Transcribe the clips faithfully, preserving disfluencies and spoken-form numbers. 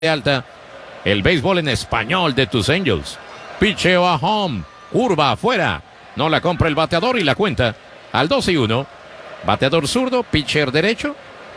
alta. El béisbol en español de tus Angels. Picheo a home. Curva afuera. No la compra el bateador y la cuenta al dos y uno. Bateador zurdo, pitcher derecho.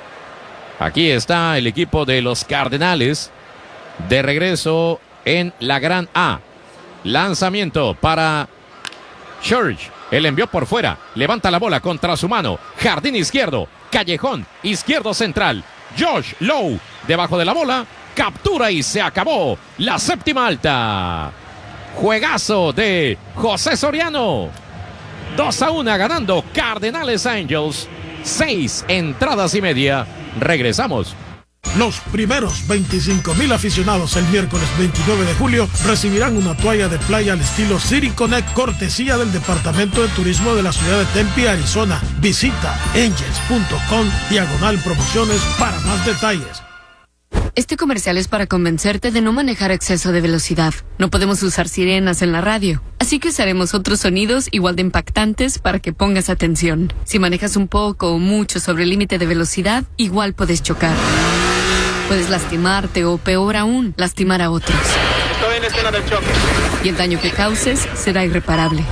Aquí está el equipo de los Cardenales. De regreso en la gran A. Lanzamiento para Church. El envió por fuera. Levanta la bola contra su mano. Jardín izquierdo. Callejón izquierdo central. Josh Lowe debajo de la bola. Captura y se acabó la séptima alta. Juegazo de José Soriano. dos a uno ganando Cardenales Angels. Seis entradas y media. Regresamos. Los primeros veinticinco mil aficionados el miércoles veintinueve de julio recibirán una toalla de playa al estilo City Connect, cortesía del Departamento de Turismo de la ciudad de Tempe, Arizona. Visita angels punto com diagonal promociones para más detalles. Este comercial es para convencerte de no manejar a exceso de velocidad. No podemos usar sirenas en la radio, así que usaremos otros sonidos igual de impactantes para que pongas atención. Si manejas un poco o mucho sobre el límite de velocidad, igual puedes chocar. Puedes lastimarte o, peor aún, lastimar a otros. Estoy en la escena del choque. Y el daño que causes será irreparable.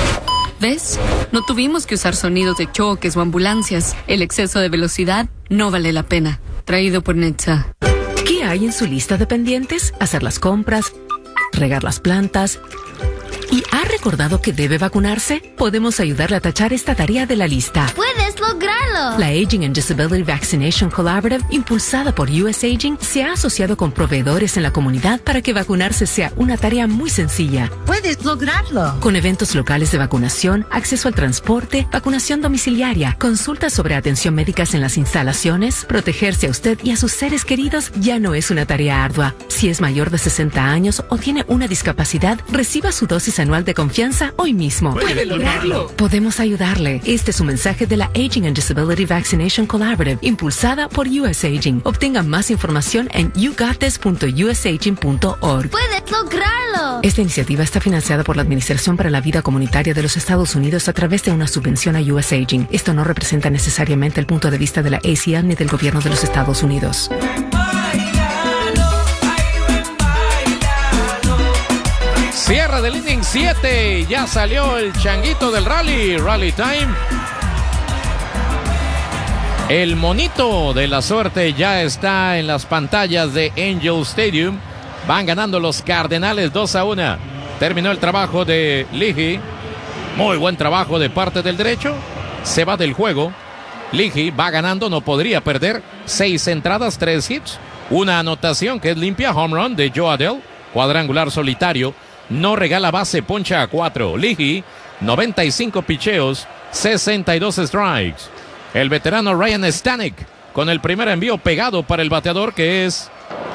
¿Ves? No tuvimos que usar sonidos de choques o ambulancias. El exceso de velocidad no vale la pena. Traído por Netza. ¿Qué hay en su lista de pendientes? Hacer las compras, regar las plantas. ¿Y ha recordado que debe vacunarse? Podemos ayudarle a tachar esta tarea de la lista. ¡Puedes lograrlo! La Aging and Disability Vaccination Collaborative, impulsada por U S Aging, se ha asociado con proveedores en la comunidad para que vacunarse sea una tarea muy sencilla. ¡Puedes lograrlo! Con eventos locales de vacunación, acceso al transporte, vacunación domiciliaria, consultas sobre atención médicas en las instalaciones, protegerse a usted y a sus seres queridos ya no es una tarea ardua. Si es mayor de sesenta años o tiene una discapacidad, reciba su dosis anual de confianza hoy mismo. ¡Puede lograrlo! Podemos ayudarle. Este es un mensaje de la Aging and Disability Vaccination Collaborative, impulsada por U S Aging. Obtenga más información en you got this punto u s aging punto org. ¡Puedes lograrlo! Esta iniciativa está financiada por la Administración para la Vida Comunitaria de los Estados Unidos a través de una subvención a U S Aging. Esto no representa necesariamente el punto de vista de la A C N ni del gobierno de los Estados Unidos. Cierra del inning siete. Ya salió el changuito del rally. Rally time. El monito de la suerte ya está en las pantallas de Angel Stadium. Van ganando los Cardenales dos a uno. Terminó el trabajo de Leahy. Muy buen trabajo de parte del derecho. Se va del juego. Leahy va ganando, no podría perder. Seis entradas, tres hits. Una anotación que es limpia. Home run de Joe Adell. Cuadrangular solitario. No regala base, poncha a cuatro. Leahy, noventa y cinco picheos, sesenta y dos strikes. El veterano Ryan Stanek con el primer envío pegado para el bateador que es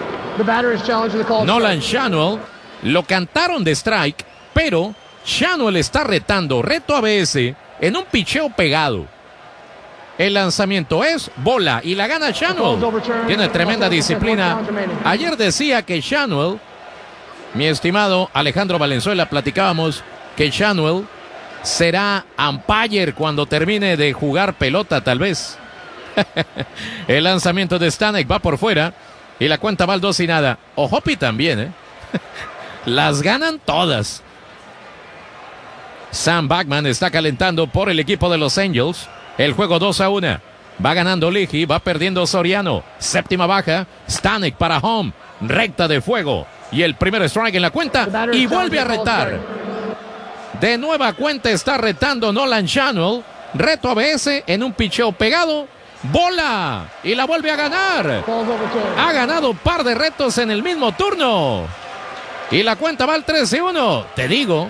Nolan Schanuel. Lo cantaron de strike, pero Schanuel está retando, reto A B S en un picheo pegado. El lanzamiento es bola y la gana Schanuel. Tiene tremenda disciplina. Ayer decía que Schanuel, mi estimado Alejandro Valenzuela, platicábamos que Schanuel será umpire cuando termine de jugar pelota, tal vez. El lanzamiento de Stanek va por fuera y la cuenta va al dos y nada. Ojopi también, ¿eh? Las ganan todas. Sam Bachman está calentando por el equipo de los Angels. El juego dos a uno. Va ganando Leahy, va perdiendo Soriano. Séptima baja. Stanek para home. Recta de fuego. Y el primer strike en la cuenta y vuelve a retar. De nueva cuenta está retando Nolan Schanuel. Reto A B S en un picheo pegado. Bola. Y la vuelve a ganar. Ha ganado un par de retos en el mismo turno. Y la cuenta va al tres y uno. Te digo.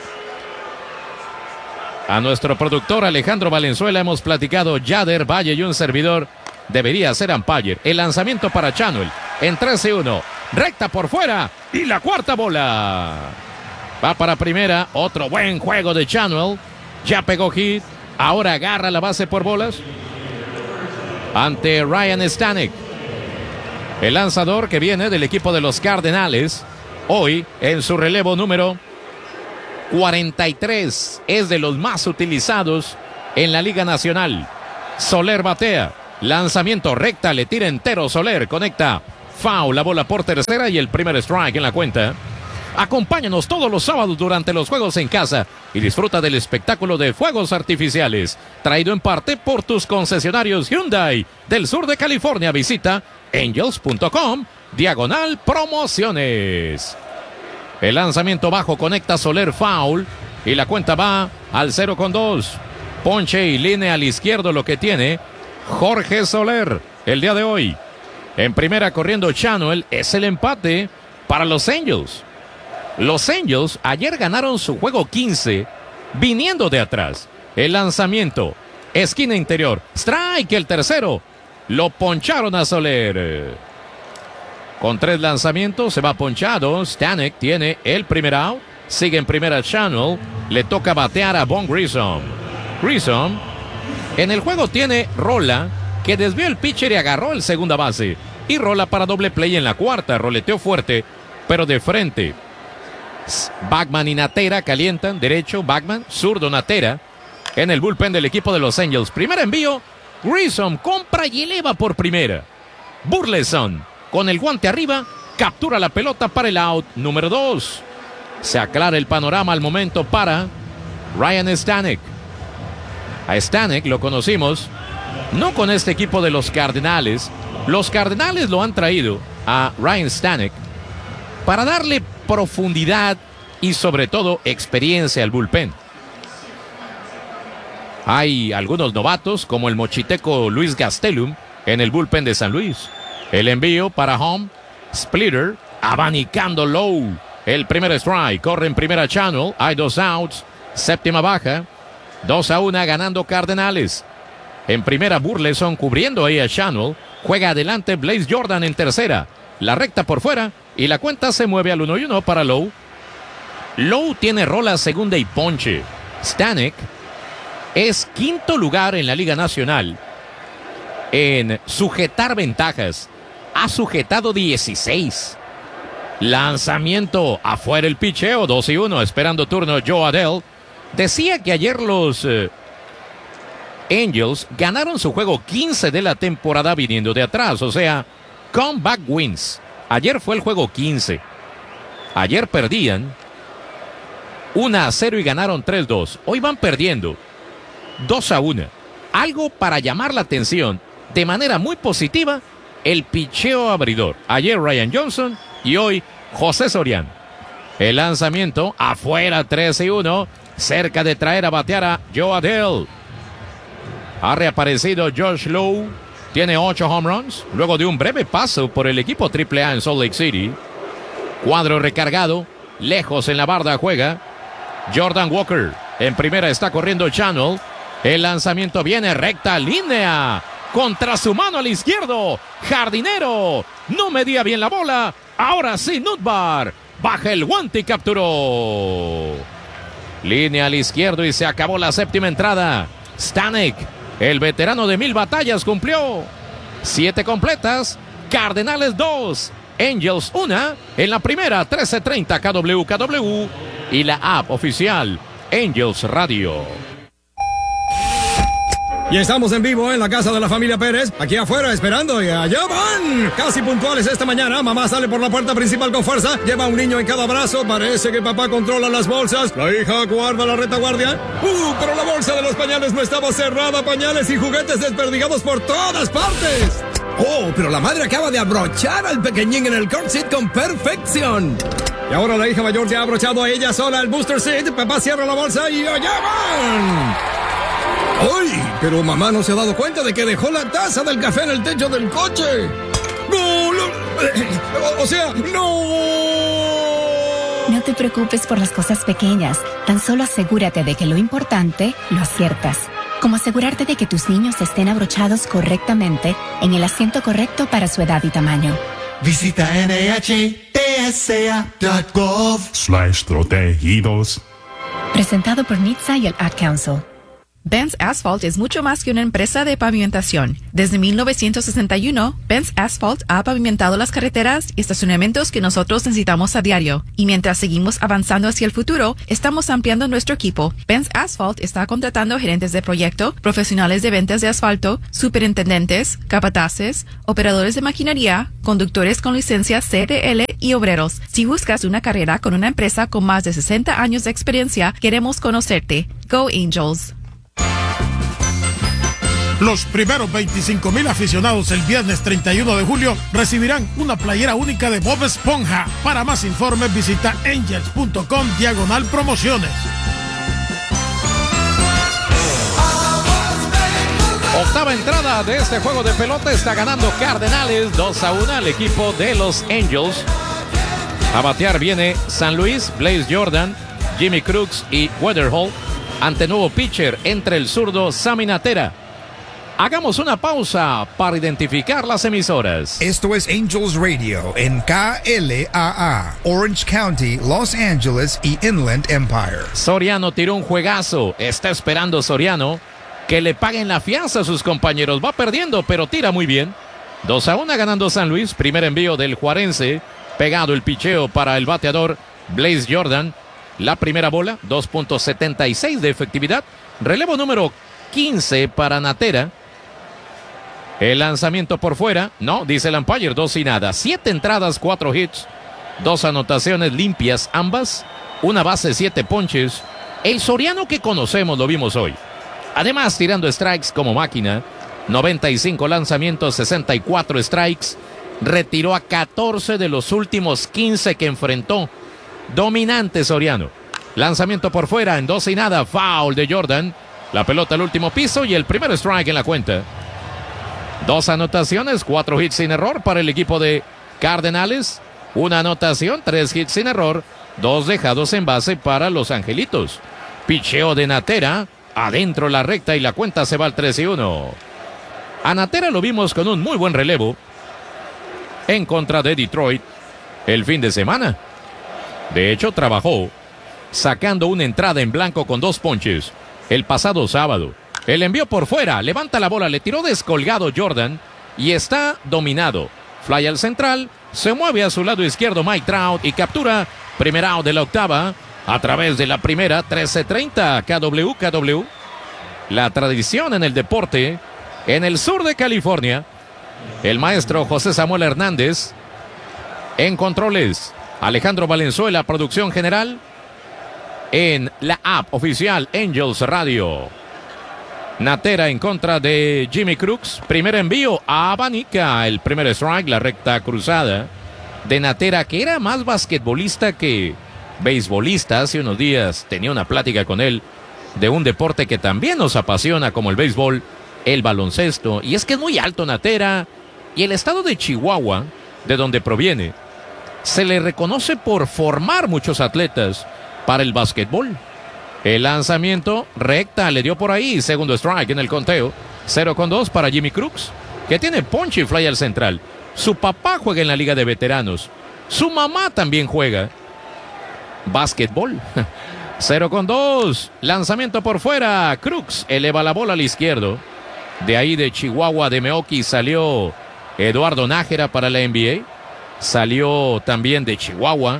A nuestro productor Alejandro Valenzuela hemos platicado. Yader, Valle y un servidor debería ser umpire. El lanzamiento para Schanuel en tres y uno. Recta por fuera y la cuarta bola. Va para primera. Otro buen juego de Schanuel. Ya pegó hit. Ahora agarra la base por bolas ante Ryan Stanek. El lanzador que viene del equipo de los Cardenales. Hoy en su relevo número cuarenta y tres. Es de los más utilizados en la Liga Nacional. Soler batea. Lanzamiento recta. Le tira entero Soler. Conecta foul, la bola por tercera y el primer strike en la cuenta. Acompáñanos todos los sábados durante los juegos en casa y disfruta del espectáculo de fuegos artificiales, traído en parte por tus concesionarios Hyundai del sur de California. Visita angels punto com, diagonal promociones. El lanzamiento bajo conecta Soler, foul, y la cuenta va al cero con dos. Ponche y línea al izquierdo lo que tiene Jorge Soler el día de hoy. En primera corriendo Chanuel, es el empate para los Angels. Los Angels ayer ganaron su juego quince viniendo de atrás. El lanzamiento, esquina interior, strike, el tercero. Lo poncharon a Soler. Con tres lanzamientos se va ponchado. Stanek tiene el primer out. Sigue en primera Chanuel. Le toca batear a Von Grissom. Grissom en el juego tiene rola, que desvió el pitcher y agarró el segunda base. Y rola para doble play en la cuarta. Roleteó fuerte, pero de frente. Bagman y Natera calientan, derecho, Bagman, zurdo, Natera, en el bullpen del equipo de los Angels. Primer envío, Grissom compra y eleva por primera. Burleson, con el guante arriba, captura la pelota para el out número dos. Se aclara el panorama al momento para Ryan Stanek. A Stanek lo conocimos, no con este equipo de los Cardenales. Los Cardenales lo han traído a Ryan Stanek para darle profundidad y sobre todo experiencia al bullpen. Hay algunos novatos como el mochiteco Luis Gastelum en el bullpen de San Luis. El envío para home, Splitter, abanicando Low. El primer strike, corre en primera Chanuel, hay dos outs, séptima baja, dos a uno ganando Cardenales. En primera Burleson cubriendo ahí a Chanuel, juega adelante Blaze Jordan en tercera, la recta por fuera. Y la cuenta se mueve al uno y uno para Lowe. Lowe tiene rola segunda y ponche. Stanek es quinto lugar en la Liga Nacional en sujetar ventajas. Ha sujetado dieciséis. Lanzamiento afuera el picheo, dos y uno, esperando turno Joe Adell. Decía que ayer los eh, Angels ganaron su juego quince de la temporada viniendo de atrás, o sea, comeback wins. Ayer fue el juego quince. Ayer perdían uno a cero y ganaron tres dos. Hoy van perdiendo dos a uno. Algo para llamar la atención de manera muy positiva, el picheo abridor. Ayer Ryan Johnson y hoy José Soriano. El lanzamiento afuera, tres y uno. Cerca de traer a batear a Joe Adell. Ha reaparecido Josh Lowe. Tiene ocho home runs, luego de un breve paso por el equipo triple A en Salt Lake City. Cuadro recargado, lejos en la barda juega Jordan Walker. En primera está corriendo Chanuel. El lanzamiento viene recta línea. Contra su mano al izquierdo. Jardinero. No medía bien la bola. Ahora sí, Nutbar. Baja el guante y capturó. Línea al izquierdo y se acabó la séptima entrada. Stanek, el veterano de mil batallas, cumplió. Siete completas. Cardenales dos. Angels una. En la primera, trece treinta K W K W. Y la app oficial Angels Radio. Y estamos en vivo en la casa de la familia Pérez, aquí afuera esperando, y allá van, casi puntuales esta mañana. Mamá sale por la puerta principal con fuerza, lleva un niño en cada brazo, parece que papá controla las bolsas, la hija guarda la retaguardia. Uh, pero la bolsa de los pañales no estaba cerrada, pañales y juguetes desperdigados por todas partes. Oh, pero la madre acaba de abrochar al pequeñín en el car seat con perfección. Y ahora la hija mayor ya ha abrochado a ella sola el booster seat, papá cierra la bolsa y allá van. ¡Ay! Pero mamá no se ha dado cuenta de que dejó la taza del café en el techo del coche. ¡No! no o sea, ¡no! No te preocupes por las cosas pequeñas. Tan solo asegúrate de que lo importante lo aciertas. Como asegurarte de que tus niños estén abrochados correctamente en el asiento correcto para su edad y tamaño. Visita N H T S A punto gov slash protegidos. Presentado por N H T S A y el Ad Council. Benz Asphalt es mucho más que una empresa de pavimentación. Desde mil novecientos sesenta y uno, Benz Asphalt ha pavimentado las carreteras y estacionamientos que nosotros necesitamos a diario. Y mientras seguimos avanzando hacia el futuro, estamos ampliando nuestro equipo. Benz Asphalt está contratando gerentes de proyecto, profesionales de ventas de asfalto, superintendentes, capataces, operadores de maquinaria, conductores con licencia C D L y obreros. Si buscas una carrera con una empresa con más de sesenta años de experiencia, queremos conocerte. Go Angels. Los primeros veinticinco mil aficionados el viernes treinta y uno de julio recibirán una playera única de Bob Esponja. Para más informes visita angels punto com diagonal promociones. Octava entrada de este juego de pelota, está ganando Cardenales dos a uno al equipo de los Angels. A batear viene San Luis, Blaze Jordan, Jimmy Crooks y Weatherall. Ante nuevo pitcher entre el zurdo Sammy Natera. Hagamos una pausa para identificar las emisoras. Esto es Angels Radio en K L A A, Orange County, Los Angeles y Inland Empire. Soriano tiró un juegazo. Está esperando Soriano que le paguen la fianza a sus compañeros. Va perdiendo, pero tira muy bien. dos a uno ganando San Luis. Primer envío del Juarense. Pegado el picheo para el bateador Blaze Jordan. La primera bola, dos punto setenta y seis de efectividad. Relevo número quince para Natera. El lanzamiento por fuera, no, dice el umpire, dos y nada. Siete entradas, cuatro hits, dos anotaciones limpias ambas, una base, siete ponches. El Soriano que conocemos lo vimos hoy. Además, tirando strikes como máquina, noventa y cinco lanzamientos, sesenta y cuatro strikes. Retiró a catorce de los últimos quince que enfrentó. Dominante Soriano. Lanzamiento por fuera en dos y nada, foul de Jordan. La pelota al último piso y el primer strike en la cuenta. Dos anotaciones, cuatro hits sin error para el equipo de Cardenales. Una anotación, tres hits sin error, dos dejados en base para los Angelitos. Picheo de Natera, adentro la recta y la cuenta se va al tres y uno. A Natera lo vimos con un muy buen relevo en contra de Detroit el fin de semana. De hecho, trabajó sacando una entrada en blanco con dos ponches el pasado sábado. El envío por fuera, levanta la bola, le tiró descolgado Jordan y está dominado. Fly al central, se mueve a su lado izquierdo Mike Trout y captura primer out de la octava a través de la primera, trece treinta K W K W. La tradición en el deporte en el sur de California. El maestro José Samuel Hernández en controles. Alejandro Valenzuela, producción general en la app oficial Angels Radio. Natera en contra de Jimmy Crooks. Primer envío a Abanica. El primer strike, la recta cruzada de Natera, que era más basquetbolista que beisbolista. Hace unos días tenía una plática con él de un deporte que también nos apasiona como el béisbol, el baloncesto. Y es que es muy alto Natera. Y el estado de Chihuahua, de donde proviene, se le reconoce por formar muchos atletas para el básquetbol. El lanzamiento recta le dio por ahí, segundo strike en el conteo. cero con dos para Jimmy Crooks, que tiene ponche y fly al central. Su papá juega en la liga de veteranos. Su mamá también juega básquetbol. cero con dos, lanzamiento por fuera. Crooks eleva la bola al izquierdo. De ahí de Chihuahua, de Meoki, salió Eduardo Nájera para la N B A. Salió también de Chihuahua,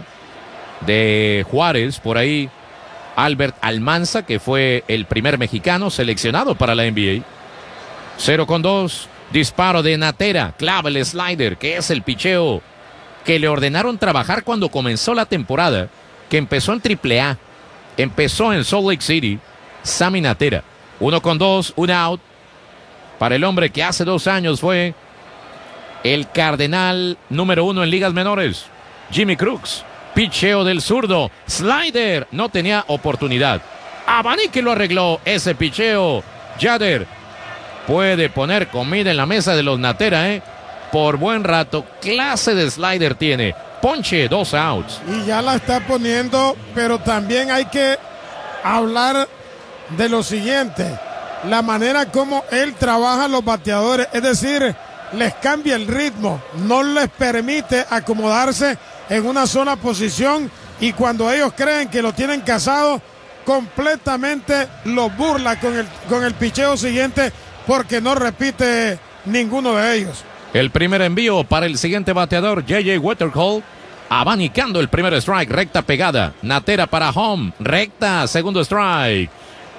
de Juárez, por ahí Albert Almanza, que fue el primer mexicano seleccionado para la N B A. cero con dos, disparo de Natera, clava el slider, que es el picheo que le ordenaron trabajar cuando comenzó la temporada, que empezó en triple A, empezó en Salt Lake City. Sammy Natera, uno con dos, un out para el hombre que hace dos años fue el Cardenal número uno en ligas menores, Jimmy Crooks. Picheo del zurdo, slider, no tenía oportunidad. Abanique lo arregló ese picheo. Yader puede poner comida en la mesa de los Natera, ¿eh? Por buen rato, clase de slider tiene. Ponche, dos outs. Y ya la está poniendo, pero también hay que hablar de lo siguiente. La manera como él trabaja a los bateadores, es decir, les cambia el ritmo, no les permite acomodarse en una sola posición y cuando ellos creen que lo tienen cazado, completamente lo burla con el, con el picheo siguiente porque no repite ninguno de ellos. El primer envío para el siguiente bateador, J J Wetterhall, abanicando el primer strike, recta pegada, Natera para home, recta, segundo strike.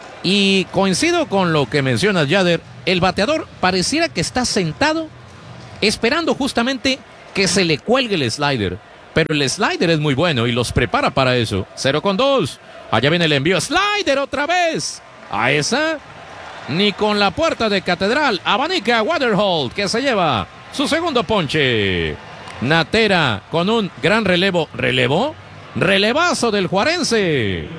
Y coincido con lo que menciona Yader, el bateador pareciera que está sentado esperando justamente que se le cuelgue el slider, pero el slider es muy bueno y los prepara para eso. Cero con dos, allá viene el envío, slider otra vez, a esa, ni con la puerta de Catedral, abanica Wetterhall, que se lleva su segundo ponche. Natera con un gran relevo, relevo, relevazo del juarense.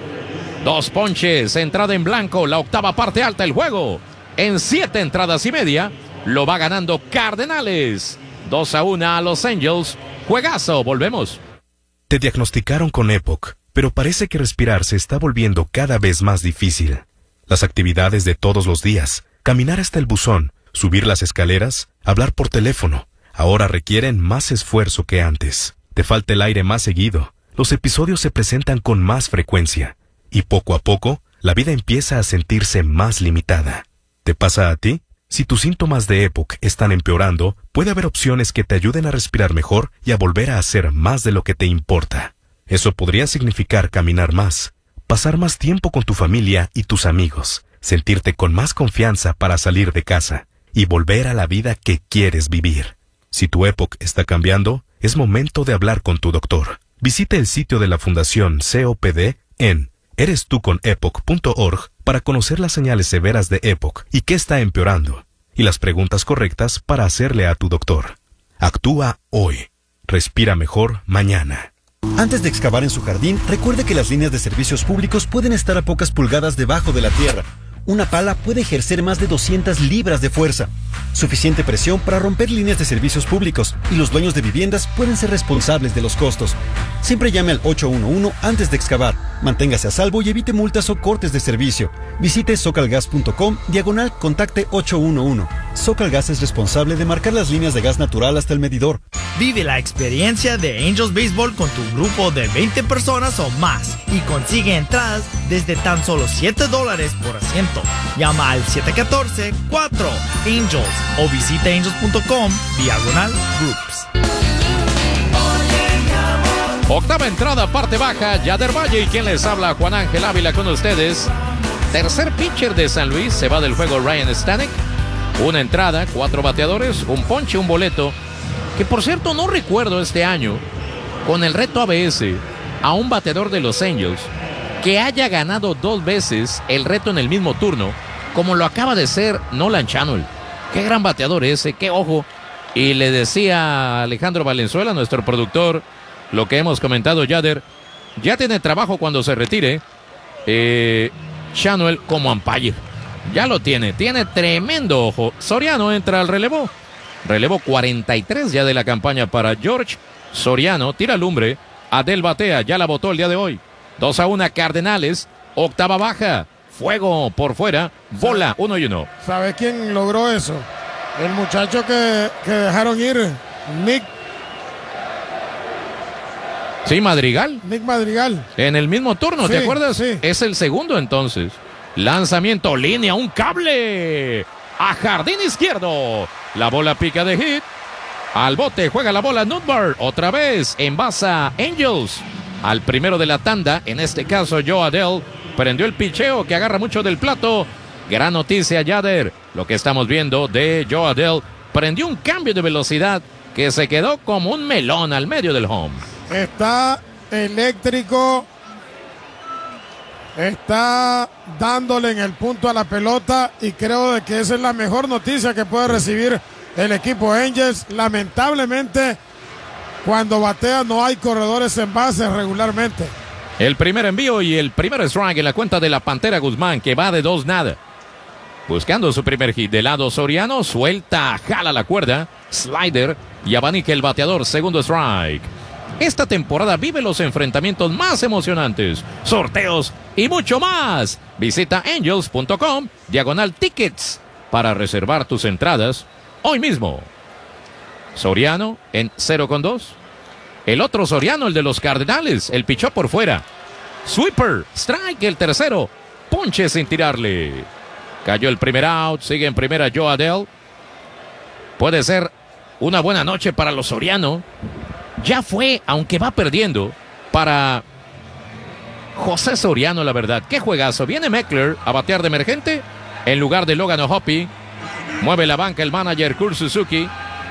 Dos ponches, entrada en blanco, la octava parte alta del juego. En siete entradas y media, lo va ganando Cardenales. dos a uno a Los Angels. Juegazo, volvemos. Te diagnosticaron con EPOC, pero parece que respirar se está volviendo cada vez más difícil. Las actividades de todos los días, caminar hasta el buzón, subir las escaleras, hablar por teléfono, ahora requieren más esfuerzo que antes. Te falta el aire más seguido, los episodios se presentan con más frecuencia, y poco a poco, la vida empieza a sentirse más limitada. ¿Te pasa a ti? Si tus síntomas de EPOC están empeorando, puede haber opciones que te ayuden a respirar mejor y a volver a hacer más de lo que te importa. Eso podría significar caminar más, pasar más tiempo con tu familia y tus amigos, sentirte con más confianza para salir de casa y volver a la vida que quieres vivir. Si tu EPOC está cambiando, es momento de hablar con tu doctor. Visita el sitio de la Fundación C O P D en eres tú con epoc punto org para conocer las señales severas de EPOC y qué está empeorando, y las preguntas correctas para hacerle a tu doctor. Actúa hoy. Respira mejor mañana. Antes de excavar en su jardín, recuerde que las líneas de servicios públicos pueden estar a pocas pulgadas debajo de la tierra. Una pala puede ejercer más de doscientas libras de fuerza. Suficiente presión para romper líneas de servicios públicos, y los dueños de viviendas pueden ser responsables de los costos. Siempre llame al ocho uno uno antes de excavar. Manténgase a salvo y evite multas o cortes de servicio. Visite socalgas punto com diagonal contacte ocho uno uno. Socalgas es responsable de marcar las líneas de gas natural hasta el medidor. Vive la experiencia de Angels Baseball con tu grupo de veinte personas o más y consigue entradas desde tan solo siete dólares por asiento. Llama al siete uno cuatro cuatro Angels o visita angels punto com diagonal groups. Octava entrada, parte baja, Yader Valle y quien les habla, Juan Ángel Ávila con ustedes. Tercer pitcher de San Luis, se va del juego Ryan Stanek. Una entrada, cuatro bateadores, un ponche, un boleto. Que por cierto no recuerdo este año, con el reto A B S, a un bateador de los Angels que haya ganado dos veces el reto en el mismo turno, como lo acaba de ser Nolan Chanuel. Qué gran bateador ese, qué ojo. Y le decía a Alejandro Valenzuela, nuestro productor, lo que hemos comentado, Yader, ya tiene trabajo cuando se retire eh, Chanuel como umpire. Ya lo tiene, tiene tremendo ojo. Soriano entra al relevo. Relevo cuarenta y tres ya de la campaña para George Soriano. Tira lumbre. Adel batea, ya la botó el día de hoy. dos a uno Cardenales. Octava baja. Fuego por fuera. Bola uno y uno. ¿Sabe quién logró eso? El muchacho que, que dejaron ir. Nick. Sí, Madrigal. Nick Madrigal. En el mismo turno, sí, ¿te acuerdas? Sí. Es el segundo entonces. Lanzamiento, línea, un cable. A jardín izquierdo. La bola pica de hit. Al bote juega la bola Nutbar. Otra vez envasa Angels. Al primero de la tanda, en este caso Joe Adell, prendió el picheo que agarra mucho del plato. Gran noticia, Yader. Lo que estamos viendo de Joe Adell. Prendió un cambio de velocidad que se quedó como un melón al medio del home. Está eléctrico. Está dándole en el punto a la pelota y creo de que esa es la mejor noticia que puede recibir el equipo Angels. Lamentablemente, cuando batea no hay corredores en base regularmente. El primer envío y el primer strike en la cuenta de la Pantera Guzmán, que va de dos nada. Buscando su primer hit de lado Soriano, suelta, jala la cuerda, slider y abanica el bateador, segundo strike. Esta temporada vive los enfrentamientos más emocionantes, sorteos y mucho más. Visita angels punto com, diagonal tickets, para reservar tus entradas hoy mismo. Soriano en cero con dos. El otro Soriano, el de los Cardenales, el pichó por fuera. Sweeper, strike, el tercero. Ponche sin tirarle. Cayó el primer out, sigue en primera Joe Adell. Puede ser una buena noche para los Soriano. Ya fue, aunque va perdiendo, para José Soriano, la verdad. Qué juegazo. Viene Meckler a batear de emergente en lugar de Logan O'Hoppe. Mueve la banca el manager Kurt Suzuki.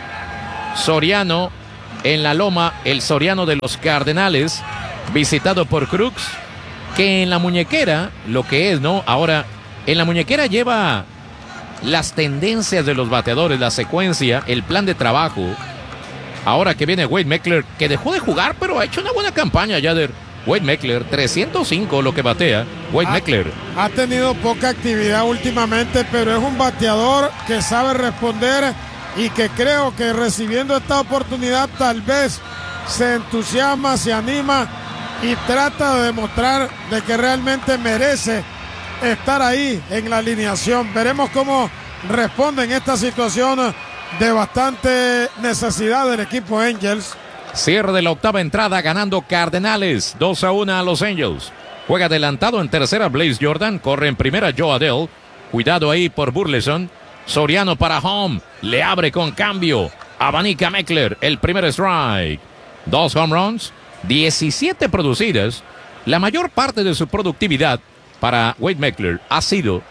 Soriano en la loma, el Soriano de los Cardenales, visitado por Crooks, que en la muñequera, lo que es, ¿no? Ahora, en la muñequera lleva las tendencias de los bateadores, la secuencia, el plan de trabajo. Ahora que viene Wade Meckler, que dejó de jugar, pero ha hecho una buena campaña, Yader. Wade Meckler, trescientos cinco lo que batea. Wade ha, Meckler. Ha tenido poca actividad últimamente, pero es un bateador que sabe responder y que creo que recibiendo esta oportunidad tal vez se entusiasma, se anima y trata de demostrar de que realmente merece estar ahí en la alineación. Veremos cómo responde en esta situación de bastante necesidad del equipo Angels. Cierre de la octava entrada, ganando Cardenales dos a uno a los Angels. Juega adelantado en tercera Blaze Jordan, corre en primera Joe Adell. Cuidado ahí por Burleson. Soriano para home, le abre con cambio. Abanica Meckler, el primer strike. Dos home runs, diecisiete producidas. La mayor parte de su productividad para Wade Meckler ha sido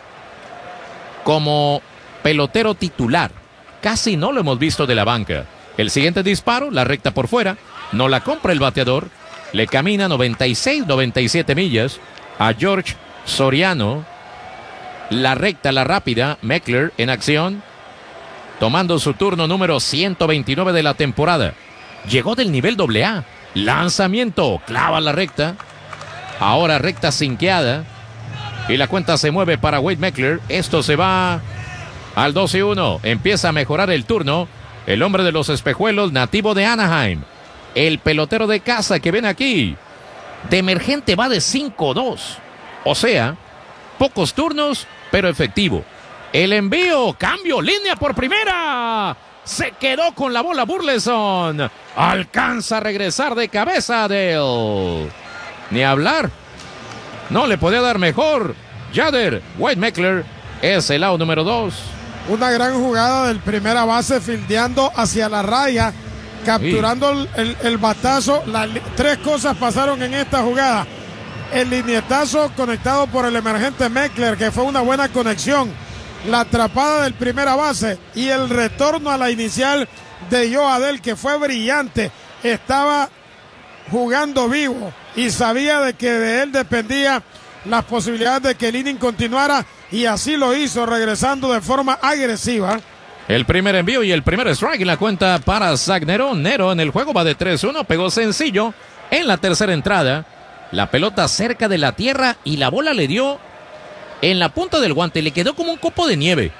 como pelotero titular. Casi no lo hemos visto de la banca. El siguiente disparo, la recta por fuera, no la compra el bateador, le camina noventa y seis, noventa y siete millas a George Soriano. La recta, la rápida, Meckler en acción, tomando su turno número ciento veintinueve de la temporada. Llegó del nivel doble A, lanzamiento, clava la recta, ahora recta sinqueada, y la cuenta se mueve para Wade Meckler. Esto se va al dos y uno, empieza a mejorar el turno. El hombre de los espejuelos, nativo de Anaheim. El pelotero de casa que ven aquí. De emergente va de cinco dos. O sea, pocos turnos, pero efectivo. El envío, cambio, línea por primera. Se quedó con la bola Burleson. Alcanza a regresar de cabeza Adell. Ni hablar. No le podía dar mejor. Yader, Wade Meckler es el out número dos. Una gran jugada del primera base fildeando hacia la raya, capturando el, el, el batazo. La, tres cosas pasaron en esta jugada. El linietazo conectado por el emergente Meckler, que fue una buena conexión. La atrapada del primera base y el retorno a la inicial de Joe Adell, que fue brillante. Estaba jugando vivo y sabía de que de él dependía las posibilidades de que el inning continuara. Y así lo hizo, regresando de forma agresiva. El primer envío y el primer strike en la cuenta para Zach Nero. Nero en el juego va de tres uno, pegó sencillo en la tercera entrada. La pelota cerca de la tierra y la bola le dio en la punta del guante. Le quedó como un copo de nieve.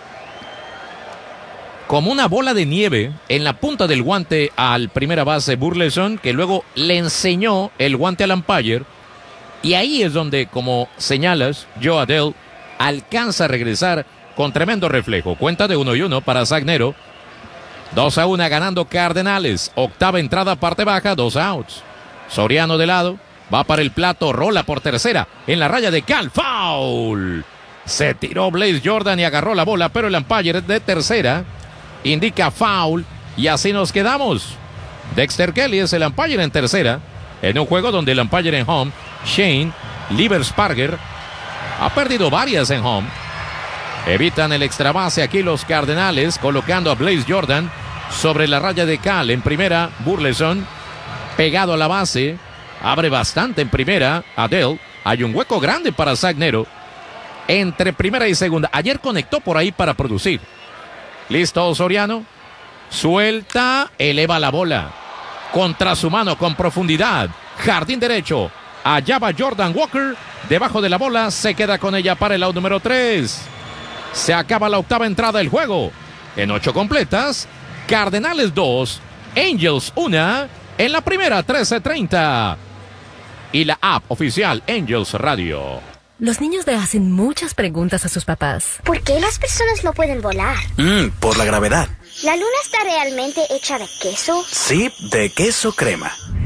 Como una bola de nieve en la punta del guante al primera base Burleson, que luego le enseñó el guante al umpire. Y ahí es donde, como señalas, Joe Adell alcanza a regresar con tremendo reflejo. Cuenta de uno y uno para Zach Nero. dos a uno ganando Cardenales. Octava entrada, parte baja, dos outs. Soriano de lado, va para el plato, rola por tercera. En la raya de Cal, foul. Se tiró Blaze Jordan y agarró la bola, pero el umpire de tercera indica foul. Y así nos quedamos. Dexter Kelly es el umpire en tercera. En un juego donde el umpire en home, Shane Liebersparger, ha perdido varias en home. Evitan el extra base aquí los Cardenales, colocando a Blaze Jordan sobre la raya de Cal. En primera, Burleson, pegado a la base. Abre bastante en primera, Adell. Hay un hueco grande para Zach Nero entre primera y segunda. Ayer conectó por ahí para producir. Listo, Soriano. Suelta, eleva la bola. Contra su mano, con profundidad. Jardín derecho. Allá va Jordan Walker. Debajo de la bola, se queda con ella para el out número tres. Se acaba la octava entrada del juego. En ocho completas, Cardenales dos, Angels uno. En la primera, trece treinta. Y la app oficial Angels Radio. Los niños le hacen muchas preguntas a sus papás. ¿Por qué las personas no pueden volar? Mm, por la gravedad. ¿La luna está realmente hecha de queso? Sí, de queso crema.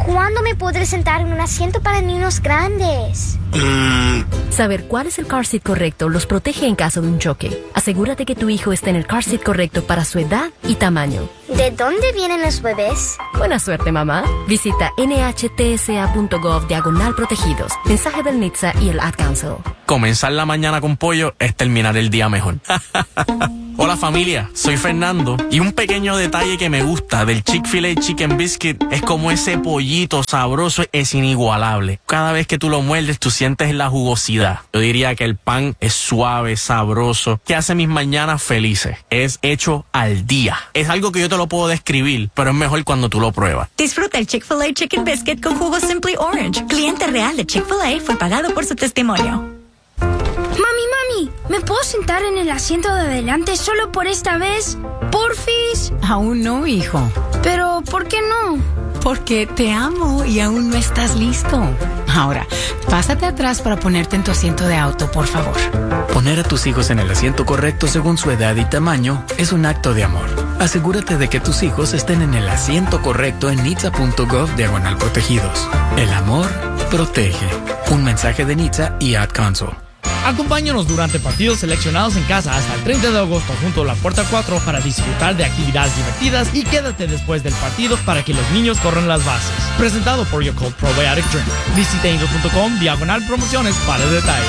¿Cuándo me podré sentar en un asiento para niños grandes? Saber cuál es el car seat correcto los protege en caso de un choque. Asegúrate que tu hijo esté en el car seat correcto para su edad y tamaño. ¿De dónde vienen los bebés? Buena suerte, mamá. Visita nhtsa.gov diagonal protegidos. Mensaje del N H T S A y el Ad Council. Comenzar la mañana con pollo es terminar el día mejor. Hola familia, soy Fernando y un pequeño detalle que me gusta del Chick-fil-A Chicken Biscuit es como ese pollito sabroso es inigualable. Cada vez que tú lo muerdes tú sientes la jugosidad. Yo diría que el pan es suave, sabroso, que hace mis mañanas felices. Es hecho al día. Es algo que yo te lo puedo describir, pero es mejor cuando tú lo pruebas. Disfruta el Chick-fil-A Chicken Biscuit con jugo Simply Orange. Cliente real de Chick-fil-A fue pagado por su testimonio. Mami, mami, ¿me puedo sentar en el asiento de adelante solo por esta vez? ¿Porfis? Aún no, hijo. Pero, ¿por qué no? Porque te amo y aún no estás listo. Ahora, pásate atrás para ponerte en tu asiento de auto, por favor. Poner a tus hijos en el asiento correcto según su edad y tamaño es un acto de amor. Asegúrate de que tus hijos estén en el asiento correcto en nitsa.gov diagonal protegidos. El amor protege. Un mensaje de N H T S A y Ad Council. Acompáñanos durante partidos seleccionados en casa hasta el treinta de agosto junto a la Puerta cuatro para disfrutar de actividades divertidas y quédate después del partido para que los niños corran las bases. Presentado por Yakult Probiotic Drink. Visita angel punto com diagonal promociones para detalles.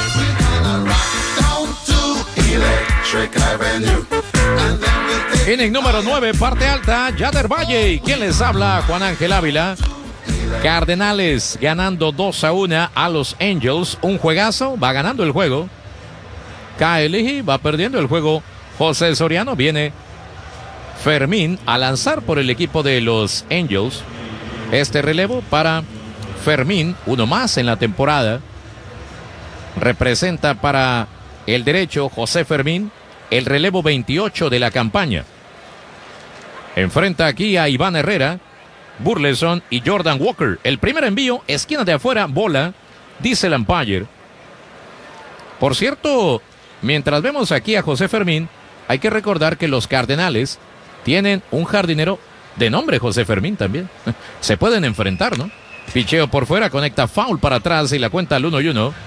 Inning número nueve, parte alta, Yader Valle. ¿Y quién les habla? Juan Ángel Ávila. Cardenales ganando dos a uno a los Angels. Un juegazo, va ganando el juego. Kyle Leahy va perdiendo el juego. José Soriano, viene Fermín a lanzar por el equipo de los Angels. Este relevo para Fermín, uno más en la temporada. Representa para el derecho José Fermín el relevo veintiocho de la campaña. Enfrenta aquí a Iván Herrera, Burleson y Jordan Walker. El primer envío, esquina de afuera, bola, dice el umpire. Por cierto, mientras vemos aquí a José Fermín, hay que recordar que los Cardenales tienen un jardinero de nombre José Fermín también. Se pueden enfrentar, ¿no? Picheo por fuera, conecta foul para atrás y la cuenta al uno y uno.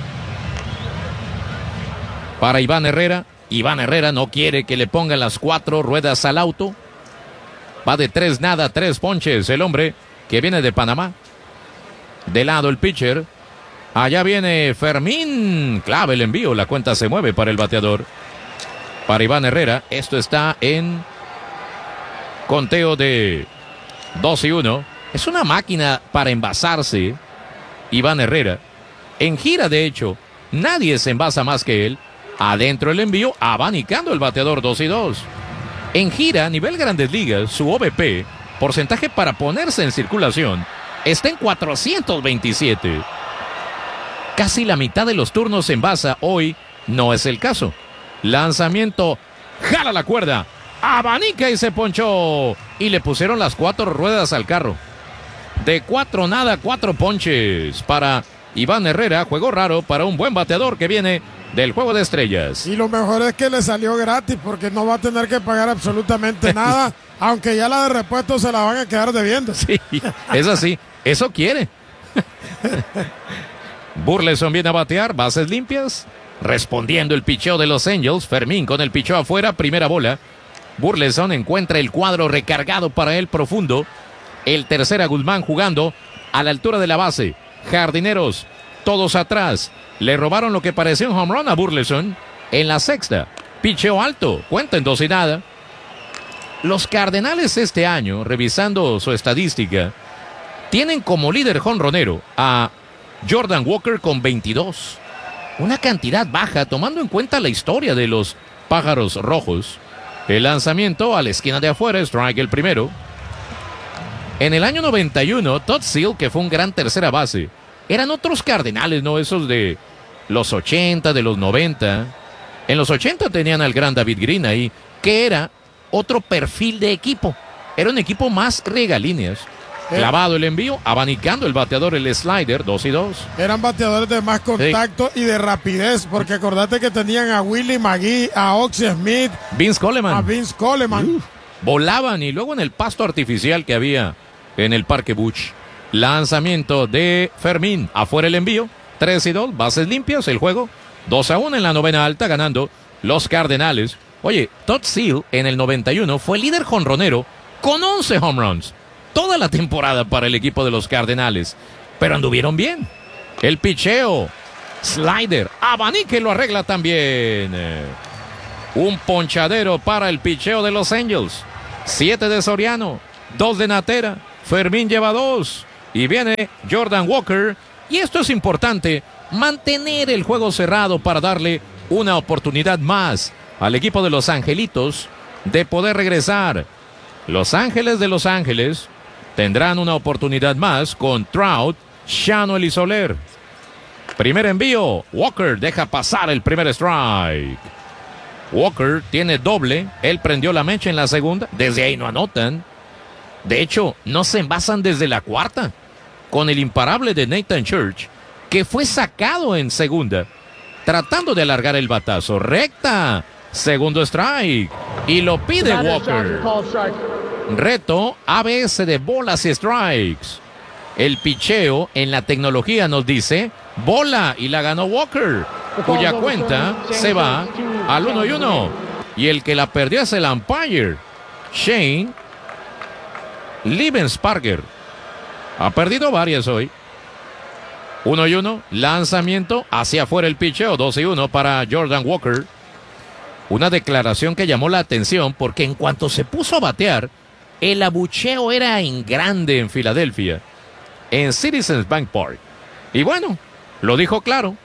Para Iván Herrera. Iván Herrera no quiere que le pongan las cuatro ruedas al auto. Va de tres nada, tres ponches el hombre que viene de Panamá. De lado el pitcher. Allá viene Fermín. Clave el envío. La cuenta se mueve para el bateador. Para Iván Herrera. Esto está en conteo de dos y uno. Es una máquina para envasarse. Iván Herrera. En gira, de hecho. Nadie se envasa más que él. Adentro el envío. Abanicando el bateador dos y dos. En gira, a nivel Grandes Ligas, su O V P, porcentaje para ponerse en circulación, está en cuatrocientos veintisiete. Casi la mitad de los turnos en base hoy no es el caso. Lanzamiento, jala la cuerda, abanica y se ponchó. Y le pusieron las cuatro ruedas al carro. De cuatro nada, cuatro ponches para Iván Herrera. Juego raro para un buen bateador que viene del Juego de Estrellas. Y lo mejor es que le salió gratis porque no va a tener que pagar absolutamente nada, aunque ya la de repuesto se la van a quedar debiendo. Sí, es así, eso quiere. Burleson viene a batear, bases limpias, respondiendo el picheo de los Angels. Fermín con el picheo afuera, primera bola. Burleson encuentra el cuadro recargado para él profundo. El tercera Guzmán jugando a la altura de la base. Jardineros, todos atrás. Le robaron lo que parecía un home run a Burleson en la sexta. Picheo alto, cuenta en dos y nada. Los Cardenales este año, revisando su estadística, tienen como líder jonronero a Jordan Walker con veintidós. Una cantidad baja tomando en cuenta la historia de los Pájaros Rojos. El lanzamiento a la esquina de afuera, strike el primero. En el año noventa y uno, Todd Seal, que fue un gran tercera base, eran otros Cardenales, ¿no? Esos de los ochenta, de los noventa. En los ochenta tenían al gran David Green ahí, que era otro perfil de equipo. Era un equipo más regalíneas. Eh. Clavado el envío, abanicando el bateador, el slider, dos y dos. Eran bateadores de más contacto sí. y de rapidez, porque acordate que tenían a Willie McGee, a Oxy Smith, Vince Coleman. a Vince Coleman. Uh, volaban y luego en el pasto artificial que había en el Parque Busch. Lanzamiento de Fermín. Afuera el envío. tres y dos. Bases limpias. El juego. dos a uno en la novena alta. Ganando los Cardenales. Oye, Todd Seal en el noventa y uno fue líder jonronero con once home runs. Toda la temporada para el equipo de los Cardenales. Pero anduvieron bien. El picheo. Slider. Abanique lo arregla también. Un ponchadero para el picheo de los Angels. siete de Soriano. dos de Natera. Fermín lleva dos. Y viene Jordan Walker. Y esto es importante. Mantener el juego cerrado para darle una oportunidad más al equipo de Los Angelitos de poder regresar. Los Ángeles de Los Ángeles tendrán una oportunidad más con Trout, Shannon y Soler. Primer envío. Walker deja pasar el primer strike. Walker tiene doble. Él prendió la mecha en la segunda. Desde ahí no anotan. De hecho, no se envasan desde la cuarta. Con el imparable de Nathan Church, que fue sacado en segunda, tratando de alargar el batazo. Recta. Segundo strike. Y lo pide Walker. Reto A B S de bolas y strikes. El picheo en la tecnología nos dice bola y la ganó Walker, cuya cuenta se va al uno y uno. Y el que la perdió es el umpire, Shane Liebensparger. Ha perdido varias hoy. uno y uno. Lanzamiento hacia afuera el picheo. dos y uno para Jordan Walker. Una declaración que llamó la atención porque en cuanto se puso a batear, el abucheo era en grande en Filadelfia, en Citizens Bank Park. Y bueno, lo dijo claro.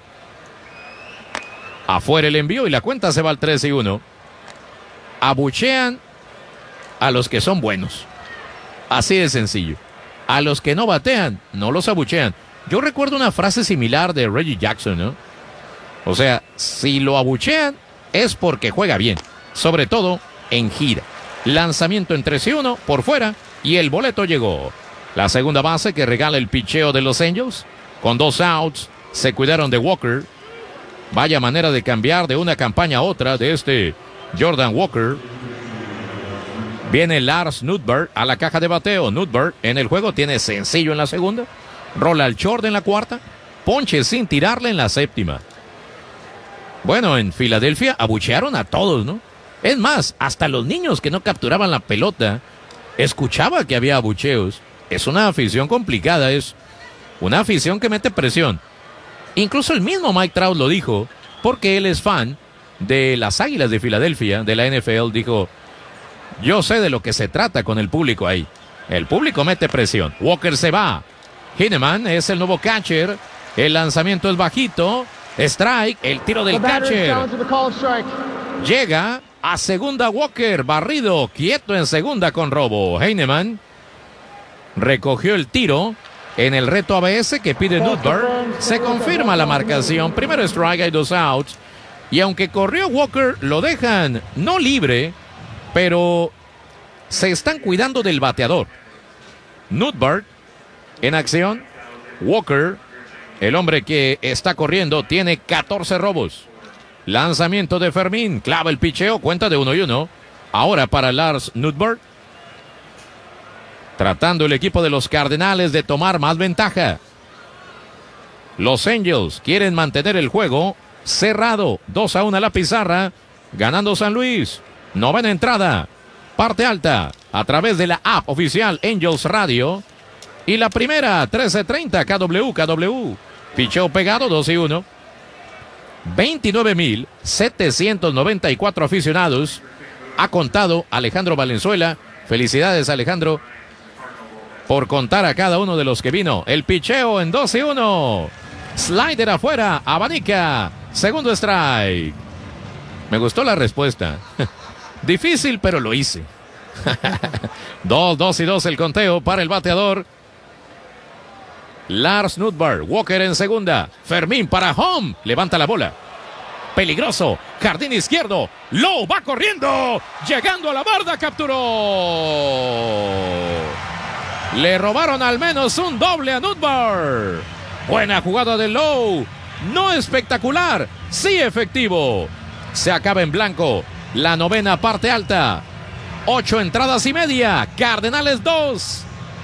Afuera el envío y la cuenta se va al tres y uno. Abuchean a los que son buenos. Así de sencillo. A los que no batean, no los abuchean. Yo recuerdo una frase similar de Reggie Jackson, ¿no? O sea, si lo abuchean es porque juega bien, sobre todo en gira. Lanzamiento en tres y uno por fuera y el boleto llegó. La segunda base que regala el picheo de los Angels. Con dos outs, se cuidaron de Walker. Vaya manera de cambiar de una campaña a otra de este Jordan Walker. Viene Lars Nootbaar a la caja de bateo. Nootbaar en el juego tiene sencillo en la segunda. Rola al short en la cuarta. Ponche sin tirarle en la séptima. Bueno, en Filadelfia abuchearon a todos, ¿no? Es más, hasta los niños que no capturaban la pelota escuchaba que había abucheos. Es una afición complicada, es una afición que mete presión. Incluso el mismo Mike Trout lo dijo, porque él es fan de las Águilas de Filadelfia, de la N F L. Dijo, yo sé de lo que se trata con el público ahí. El público mete presión. Walker se va. Heinemann es el nuevo catcher. El lanzamiento es bajito. Strike, el tiro del catcher. Llega a segunda Walker, barrido, quieto en segunda con robo. Heinemann recogió el tiro en el reto A B S que pide Nootbaar. Se confirma la marcación. Primero strike, hay dos outs. Y aunque corrió Walker, lo dejan no libre, pero se están cuidando del bateador. Nootbaar en acción. Walker, el hombre que está corriendo, tiene catorce robos. Lanzamiento de Fermín, clava el picheo, cuenta de uno y uno. Ahora para Lars Nootbaar. Tratando el equipo de los Cardenales de tomar más ventaja. Los Angels quieren mantener el juego cerrado. dos a uno a la pizarra. Ganando San Luis. Novena entrada. Parte alta. A través de la app oficial Angels Radio. Y la primera, trece treinta K W K W. Picheo pegado, dos y uno. veintinueve mil setecientos noventa y cuatro aficionados ha contado Alejandro Valenzuela. Felicidades, Alejandro, por contar a cada uno de los que vino. El picheo en dos y uno. Slider afuera, abanica. Segundo strike. Me gustó la respuesta. Difícil, pero lo hice. dos, dos y dos el conteo para el bateador Lars Nootbaar. Walker en segunda. Fermín para home. Levanta la bola. Peligroso. Jardín izquierdo. Lowe va corriendo. Llegando a la barda. Capturó. Le robaron al menos un doble a Nootbaar. Buena jugada de Lowe. No espectacular. Sí efectivo. Se acaba en blanco. La novena parte alta. Ocho entradas y media. Cardenales dos.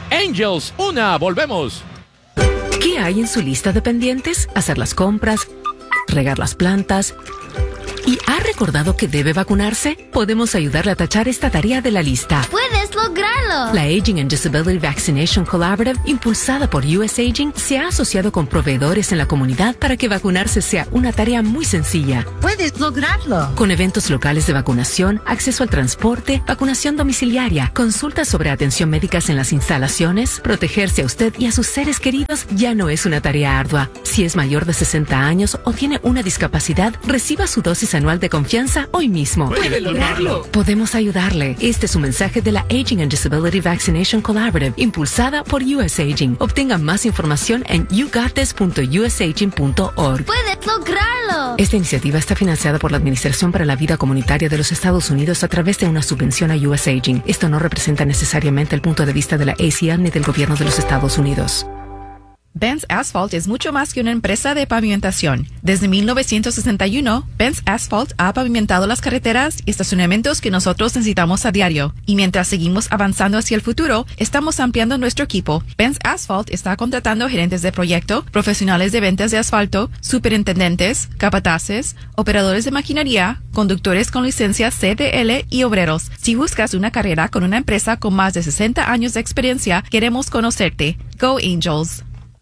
Angels, una, volvemos. ¿Qué hay en su lista de pendientes? Hacer las compras, regar las plantas. ¿Y ha recordado que debe vacunarse? Podemos ayudarle a tachar esta tarea de la lista. ¡Puedes lograrlo! La Aging and Disability Vaccination Collaborative, impulsada por U S Aging, se ha asociado con proveedores en la comunidad para que vacunarse sea una tarea muy sencilla. ¡Puedes lograrlo! Con eventos locales de vacunación, acceso al transporte, vacunación domiciliaria, consultas sobre atención médicas en las instalaciones, protegerse a usted y a sus seres queridos ya no es una tarea ardua. Si es mayor de sesenta años o tiene una discapacidad, reciba su dosis anual de confianza hoy mismo. ¡Puede lograrlo! Podemos ayudarle. Este es un mensaje de la Aging and Disability Vaccination Collaborative, impulsada por U S Aging. Obtenga más información en you got this punto u s aging punto org. ¡Puedes lograrlo! Esta iniciativa está financiada por la Administración para la Vida Comunitaria de los Estados Unidos a través de una subvención a U S Aging. Esto no representa necesariamente el punto de vista de la A C N ni del gobierno de los Estados Unidos. Benz Asphalt es mucho más que una empresa de pavimentación. Desde mil novecientos sesenta y uno, Benz Asphalt ha pavimentado las carreteras y estacionamientos que nosotros necesitamos a diario. Y mientras seguimos avanzando hacia el futuro, estamos ampliando nuestro equipo. Benz Asphalt está contratando gerentes de proyecto, profesionales de ventas de asfalto, superintendentes, capataces, operadores de maquinaria, conductores con licencia C D L y obreros. Si buscas una carrera con una empresa con más de sesenta años de experiencia, queremos conocerte. Go Angels!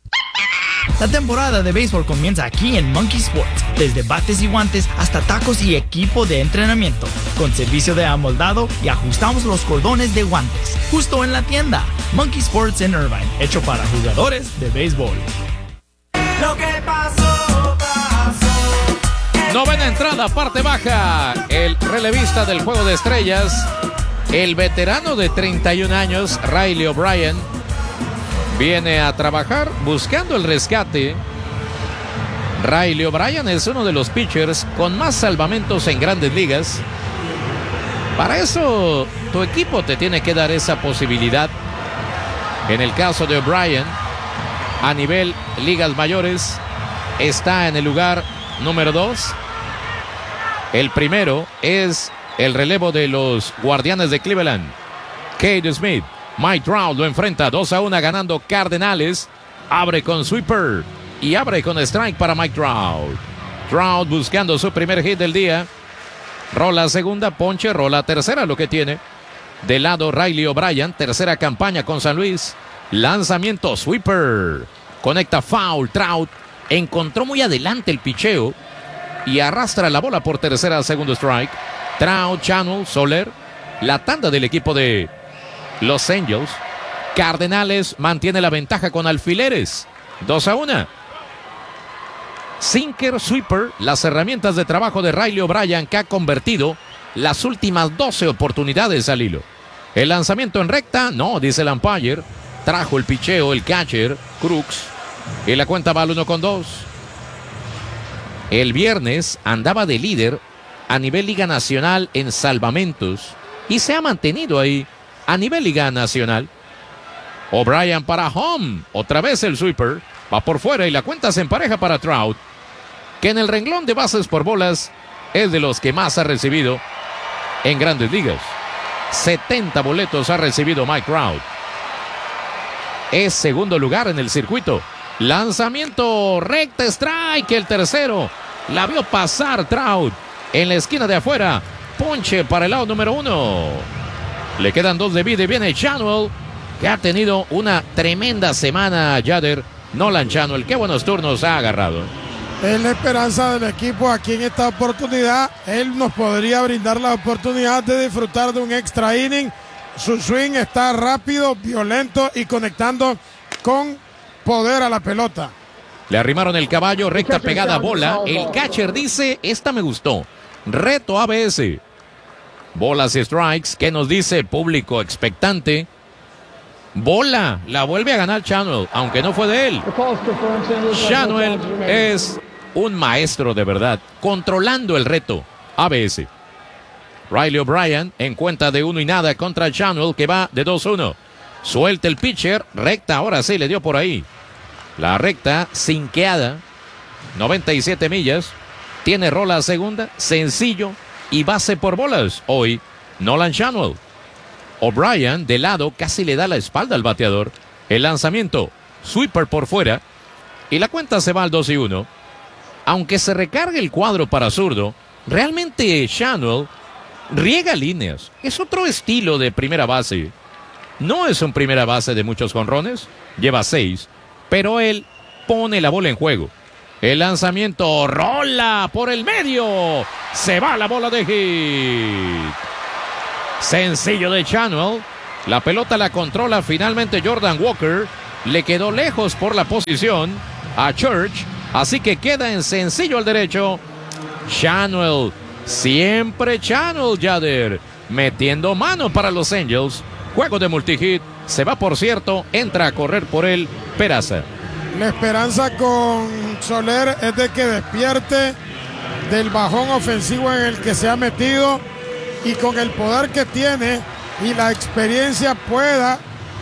La temporada de béisbol comienza aquí en Monkey Sports, desde bates y guantes hasta tacos y equipo de entrenamiento, con servicio de amoldado y ajustamos los cordones de guantes, justo en la tienda. Monkey Sports en Irvine, hecho para jugadores de béisbol. Lo que pasó, pasó. Novena entrada, parte baja. El relevista del Juego de Estrellas, el veterano de treinta y un años, Riley O'Brien, viene a trabajar buscando el rescate. Riley O'Brien es uno de los pitchers con más salvamentos en grandes ligas. Para eso, tu equipo te tiene que dar esa posibilidad. En el caso de O'Brien, a nivel ligas mayores, está en el lugar número dos. El primero es el relevo de los Guardianes de Cleveland, Cade Smith. Mike Trout lo enfrenta dos a uno ganando Cardenales. Abre con sweeper y abre con strike para Mike Trout. Trout buscando su primer hit del día. Rola segunda, ponche, rola tercera, lo que tiene. De lado Riley O'Brien, tercera campaña con San Luis. Lanzamiento, sweeper. Conecta foul, Trout. Encontró muy adelante el picheo y arrastra la bola por tercera, segundo strike. Trout, Channel, Soler. La tanda del equipo de Los Angels. Cardenales mantiene la ventaja con alfileres. dos a uno. Sinker, sweeper, las herramientas de trabajo de Riley O'Brien, que ha convertido las últimas doce oportunidades al hilo. El lanzamiento en recta, no, dice el umpire. Trajo el picheo el catcher, Crooks. Y la cuenta va al uno con dos. El viernes andaba de líder a nivel Liga Nacional en salvamentos y se ha mantenido ahí a nivel Liga Nacional. O'Brien para home. Otra vez el sweeper. Va por fuera y la cuenta se empareja para Trout, que en el renglón de bases por bolas es de los que más ha recibido en grandes ligas. setenta boletos ha recibido Mike Trout. Es segundo lugar en el circuito. Lanzamiento recta, strike, el tercero. La vio pasar Trout en la esquina de afuera. Ponche para el lado número uno. Le quedan dos de vida y viene Channel, que ha tenido una tremenda semana. Yader, Nolan Channel, qué buenos turnos ha agarrado. Es la esperanza del equipo aquí en esta oportunidad. Él nos podría brindar la oportunidad de disfrutar de un extra inning. Su swing está rápido, violento y conectando con poder a la pelota. Le arrimaron el caballo, recta pegada, bola. El catcher dice, esta me gustó. Reto A B S. Bolas y strikes. ¿Qué nos dice público expectante? Bola. La vuelve a ganar Channel, aunque no fue de él. Channel es un maestro de verdad, controlando el reto. A B S. Riley O'Brien en cuenta de uno y nada contra Channel, que va de dos uno. Suelta el pitcher, recta, ahora sí le dio por ahí. La recta, sinqueada, noventa y siete millas. Tiene rola segunda, sencillo y base por bolas. Hoy, Nolan Channel. O'Brien de lado casi le da la espalda al bateador. El lanzamiento, sweeper por fuera. Y la cuenta se va al dos y uno. Aunque se recargue el cuadro para zurdo, realmente Schanuel riega líneas. Es otro estilo de primera base. No es un primera base de muchos jonrones. Lleva seis. Pero él pone la bola en juego. El lanzamiento rola por el medio. Se va la bola de hit. Sencillo de Schanuel. La pelota la controla finalmente Jordan Walker. Le quedó lejos por la posición a Church. Así que queda en sencillo al derecho. Schanuel. Siempre Schanuel, Yader. Metiendo mano para los Angels. Juego de multihit. Se va, por cierto. Entra a correr por él Peraza. La esperanza con Soler es de que despierte del bajón ofensivo en el que se ha metido y con el poder que tiene y la experiencia pueda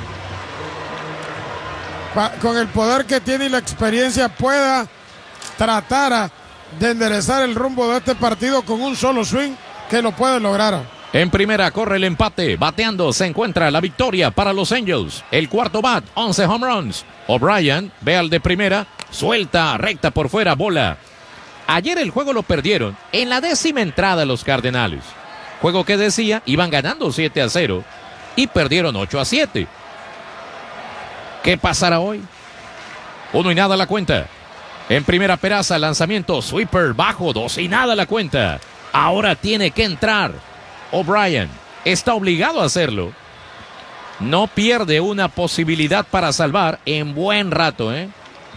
con el poder que tiene y la experiencia pueda tratar de enderezar el rumbo de este partido con un solo swing que lo puede lograr. En primera corre el empate, bateando se encuentra la victoria para los Angels. El cuarto bat, once home runs. O'Brien ve al de primera, suelta, recta por fuera, bola. Ayer el juego lo perdieron en la décima entrada los Cardenales. Juego que decía, iban ganando siete a cero y perdieron ocho a siete. ¿Qué pasará hoy? Uno y nada la cuenta. En primera Peraza, lanzamiento, sweeper, bajo, dos y nada la cuenta. Ahora tiene que entrar. O'Brien está obligado a hacerlo. No pierde una posibilidad para salvar en buen rato, ¿eh?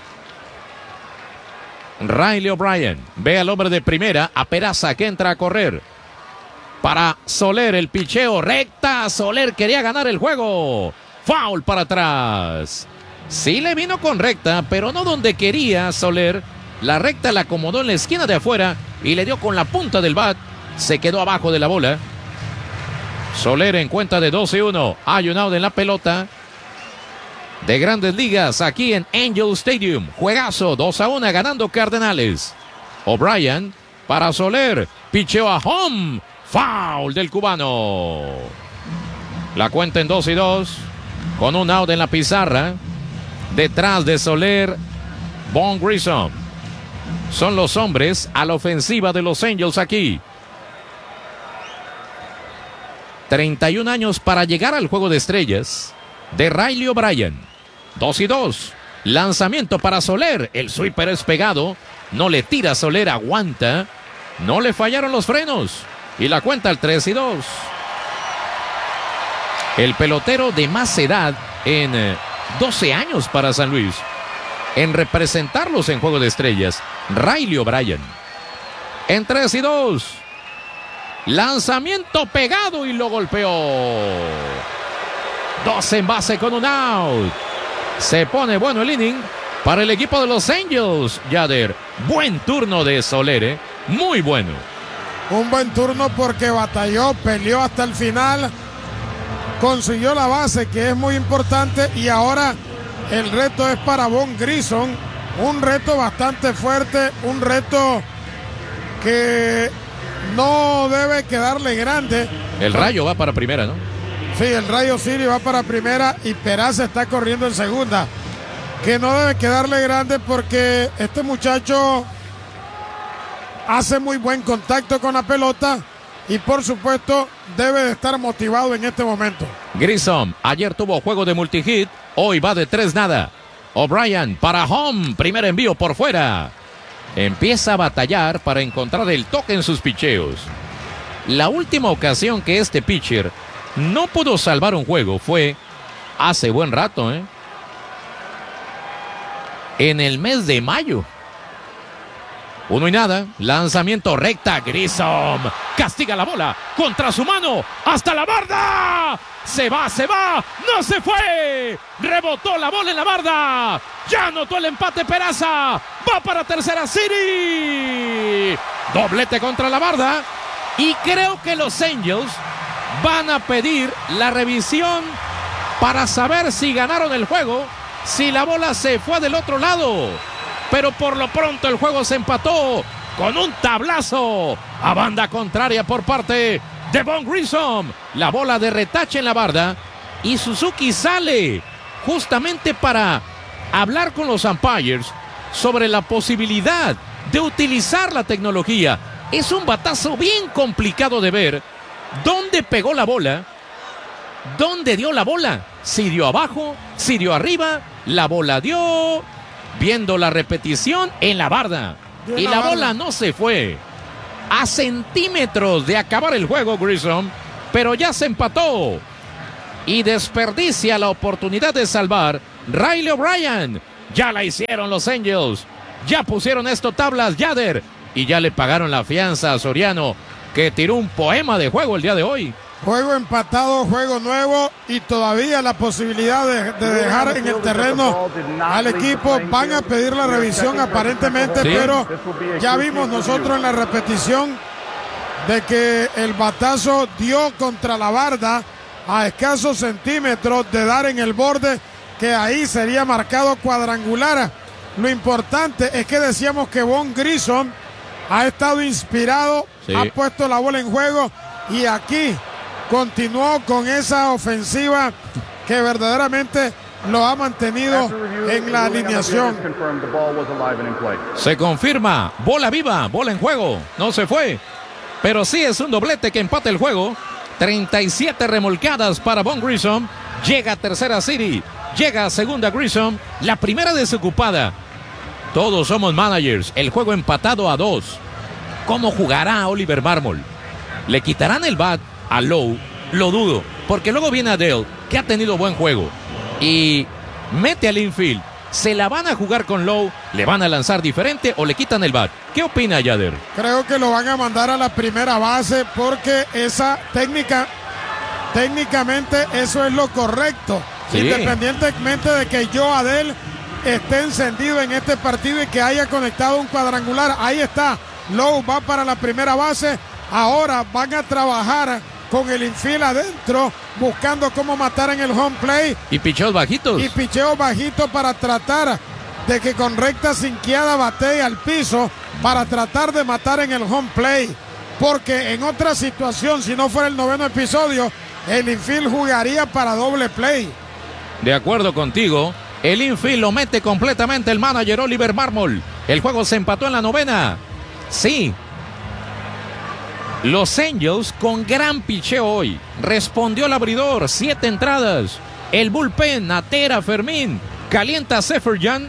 Riley O'Brien ve al hombre de primera, a Peraza que entra a correr. Para Soler el picheo, recta. Soler quería ganar el juego. Foul para atrás. Sí le vino con recta, pero no donde quería Soler. La recta la acomodó en la esquina de afuera y le dio con la punta del bat. Se quedó abajo de la bola. Soler en cuenta de dos y uno. Hay un out en la pelota. De Grandes Ligas aquí en Angel Stadium. Juegazo, dos a uno ganando Cardenales. O'Brien para Soler. Picheo a home. Foul del cubano. La cuenta en dos y dos. Con un out en la pizarra. Detrás de Soler, Vaughn Grissom. Son los hombres a la ofensiva de los Angels aquí. treinta y un años para llegar al juego de estrellas de Riley O'Brien. dos y dos. Lanzamiento para Soler. El sweeper es pegado. No le tira Soler, aguanta. No le fallaron los frenos. Y la cuenta al tres y dos. El pelotero de más edad en eh, doce años para San Luis en representarlos en juego de estrellas, Riley O'Brien. En tres y dos. Lanzamiento pegado y lo golpeó. Dos en base con un out. Se pone bueno el inning para el equipo de los Angels. Yader, buen turno de Soler, ¿eh? Muy bueno. Un buen turno porque batalló, peleó hasta el final. Consiguió la base, que es muy importante, y ahora el reto es para Vaughn Grissom. Un reto bastante fuerte, un reto que no debe quedarle grande. El Rayo va para primera, ¿no? Sí, el Rayo City va para primera y Peraza está corriendo en segunda. Que no debe quedarle grande porque este muchacho hace muy buen contacto con la pelota. Y por supuesto debe de estar motivado en este momento. Grissom ayer tuvo juego de multihit, hoy va de tres nada. O'Brien para home, primer envío por fuera. Empieza a batallar para encontrar el toque en sus picheos. La última ocasión que este pitcher no pudo salvar un juego fue hace buen rato, ¿eh? En el mes de mayo. Uno y nada, lanzamiento recta, Grissom castiga la bola contra su mano, hasta la barda, se va, se va, no se fue, rebotó la bola en la barda, ya anotó el empate Peraza, va para tercera City, doblete contra la barda, y creo que los Angels van a pedir la revisión para saber si ganaron el juego, si la bola se fue del otro lado. Pero por lo pronto el juego se empató con un tablazo a banda contraria por parte de Von Grissom. La bola de retache en la barda. Y Suzuki sale justamente para hablar con los umpires sobre la posibilidad de utilizar la tecnología. Es un batazo bien complicado de ver. ¿Dónde pegó la bola? ¿Dónde dio la bola? Si dio abajo, si dio arriba, la bola dio. Viendo la repetición en la barda. Y la bola no se fue. A centímetros de acabar el juego, Grissom, pero ya se empató. Y desperdicia la oportunidad de salvar Riley O'Brien. Ya la hicieron los Angels. Ya pusieron esto tablas, Yader. Y ya le pagaron la fianza a Soriano, que tiró un poema de juego el día de hoy. Juego empatado, juego nuevo y todavía la posibilidad de, de dejar en el terreno al equipo. Van a pedir la revisión aparentemente, ¿sí? Pero ya vimos nosotros en la repetición de que el batazo dio contra la barda a escasos centímetros de dar en el borde, que ahí sería marcado cuadrangular. Lo importante es que decíamos que Von Grissom ha estado inspirado, sí. Ha puesto la bola en juego y aquí continuó con esa ofensiva que verdaderamente lo ha mantenido en la alineación. Se confirma, bola viva, bola en juego, no se fue, pero sí es un doblete que empata el juego. treinta y siete remolcadas para Von Grissom. Llega a tercera City, llega a segunda Grissom, la primera desocupada. Todos somos managers, el juego empatado a dos. ¿Cómo jugará Oliver Marmol? ¿Le quitarán el bat a Lowe? Lo dudo, porque luego viene Adele, que ha tenido buen juego, y mete al infield. ¿Se la van a jugar con Lowe? ¿Le van a lanzar diferente o le quitan el bat? ¿Qué opina Yader? Creo que lo van a mandar a la primera base porque esa técnica, técnicamente eso es lo correcto. Sí. Independientemente de que Joe Adele esté encendido en este partido y que haya conectado un cuadrangular. Ahí está, Lowe va para la primera base. Ahora van a trabajar con el infield adentro, buscando cómo matar en el home play. Y picheos bajitos. Y picheos bajitos para tratar de que con recta sinqueada batee al piso para tratar de matar en el home play. Porque en otra situación, si no fuera el noveno episodio, el infield jugaría para doble play. De acuerdo contigo, el infield lo mete completamente el manager Oliver Marmol. El juego se empató en la novena. Sí. Los Angels con gran picheo hoy. Respondió el abridor, siete entradas. El bullpen, Atera, Fermín. Calienta a Seferian.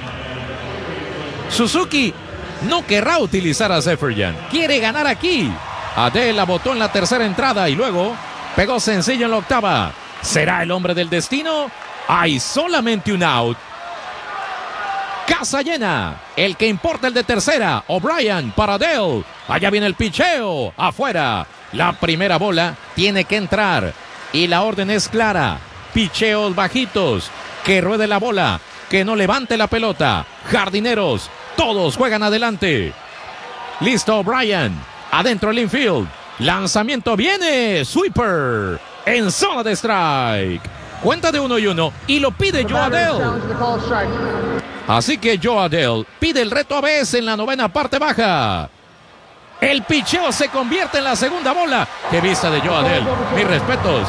Suzuki no querrá utilizar a Seferian. Quiere ganar aquí. Adele la botó en la tercera entrada y luego pegó sencillo en la octava. ¿Será el hombre del destino? Hay solamente un out. Casa llena. El que importa el de tercera. O'Brien para Adele. Allá viene el picheo. Afuera. La primera bola tiene que entrar. Y la orden es clara. Picheos bajitos. Que ruede la bola. Que no levante la pelota. Jardineros. Todos juegan adelante. Listo O'Brien. Adentro el infield. Lanzamiento viene. Sweeper. En zona de strike. Cuenta de uno y uno. Y lo pide Joe Adele. Así que Joe Adele pide el reto a vez en la novena parte baja. El picheo se convierte en la segunda bola. ¡Qué vista de Joe Adele! Mis respetos.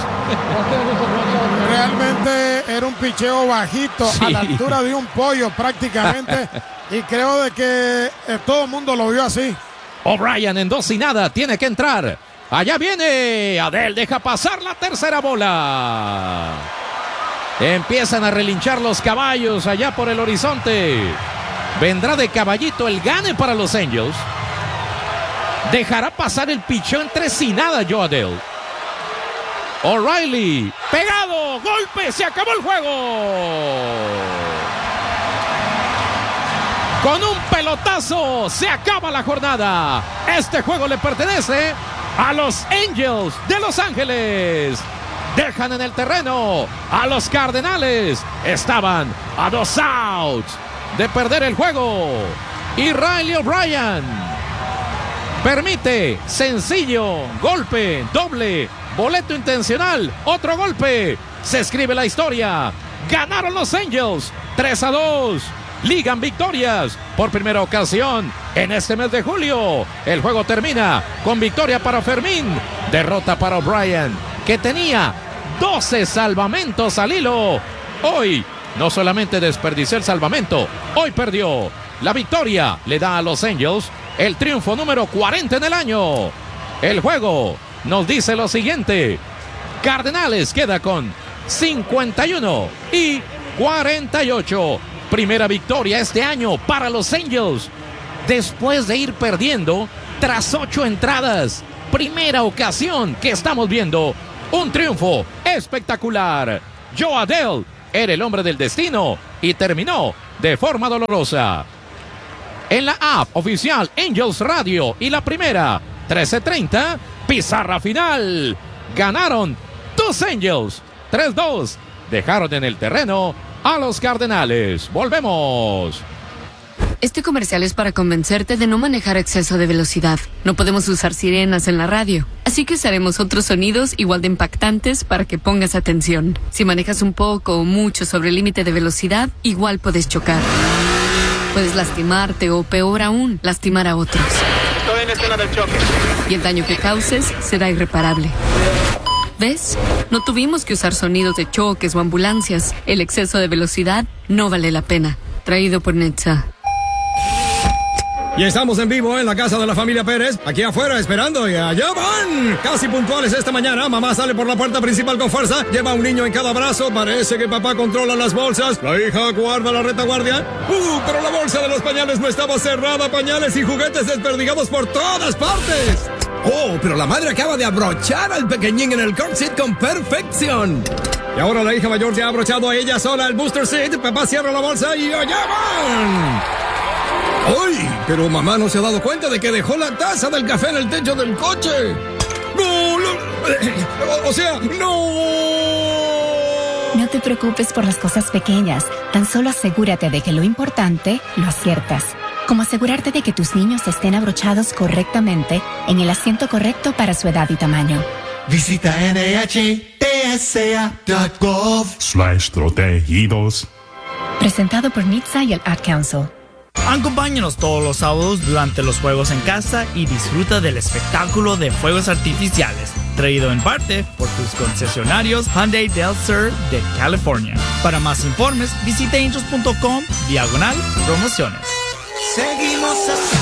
Realmente era un picheo bajito, sí, a la altura de un pollo prácticamente. Y creo de que eh, todo el mundo lo vio así. O'Brien en dos y nada, tiene que entrar. Allá viene. Adele deja pasar la tercera bola. Empiezan a relinchar los caballos allá por el horizonte. Vendrá de caballito el gane para los Angels. Dejará pasar el picheo en tres y nada Joe Adele. O'Reilly, pegado, golpe, se acabó el juego. Con un pelotazo se acaba la jornada. Este juego le pertenece a los Angels de Los Ángeles. Dejan en el terreno a los Cardenales. Estaban a dos outs de perder el juego. Y Riley O'Brien permite sencillo, golpe, doble, boleto intencional, otro golpe. Se escribe la historia. Ganaron los Angels tres a dos. Ligan victorias por primera ocasión en este mes de julio. El juego termina con victoria para Fermín Derrota para O'Brien, que tenía doce salvamentos al hilo. Hoy no solamente desperdició el salvamento, hoy perdió. La victoria le da a los Angels el triunfo número cuarenta en el año. El juego nos dice lo siguiente: Cardenales queda con cincuenta y uno y cuarenta y ocho. Primera victoria este año para los Angels, después de ir perdiendo tras ocho entradas. Primera ocasión que estamos viendo un triunfo espectacular. Joe Adell era el hombre del destino y terminó de forma dolorosa. En la app oficial Angels Radio y la primera, trece treinta, pizarra final. Ganaron tus Angels tres dos. Dejaron en el terreno a los Cardenales. Volvemos. Este comercial es para convencerte de no manejar a exceso de velocidad. No podemos usar sirenas en la radio, así que usaremos otros sonidos igual de impactantes para que pongas atención. Si manejas un poco o mucho sobre el límite de velocidad, igual puedes chocar. Puedes lastimarte o, peor aún, lastimar a otros. Estoy en escena del choque. Y el daño que causes será irreparable. ¿Ves? No tuvimos que usar sonidos de choques o ambulancias. El exceso de velocidad no vale la pena. Traído por Netza. Y estamos en vivo en la casa de la familia Pérez, aquí afuera esperando, y allá van. Casi puntuales esta mañana, mamá sale por la puerta principal con fuerza, lleva un niño en cada brazo, parece que papá controla las bolsas, la hija guarda la retaguardia. Uh, pero la bolsa de los pañales no estaba cerrada, pañales y juguetes desperdigados por todas partes. Oh, pero la madre acaba de abrochar al pequeñín en el car seat con perfección. Y ahora la hija mayor ya ha abrochado a ella sola el booster seat, papá cierra la bolsa y allá van. ¡Ay! Pero mamá no se ha dado cuenta de que dejó la taza del café en el techo del coche. ¡No! O, o sea, ¡no! No te preocupes por las cosas pequeñas. Tan solo asegúrate de que lo importante lo aciertas. Como asegurarte de que tus niños estén abrochados correctamente en el asiento correcto para su edad y tamaño. Visita N H T S A punto gov slash protegidos. Presentado por Netza y el Ad Council. Acompáñanos todos los sábados durante los juegos en casa y disfruta del espectáculo de fuegos artificiales, traído en parte por tus concesionarios Hyundai Del Sur de California. Para más informes, visita angels punto com diagonal promociones. Seguimos